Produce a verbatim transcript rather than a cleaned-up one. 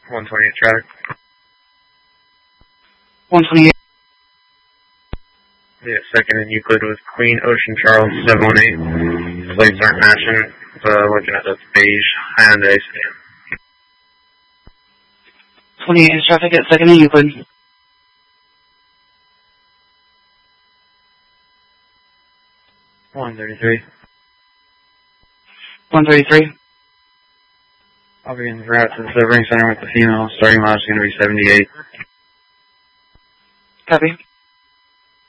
one twenty-eight traffic. one twenty-eight. Yeah, second in Euclid with Queen Ocean Charles seven one eight. Plates aren't matching. So looking at the beige Hyundai sedan. twenty-eight is traffic at second in Euclid. one thirty-three. one thirty-three. I'll be in the route to the Silvering Center with the female. Starting mileage is going to be seventy-eight. Copy.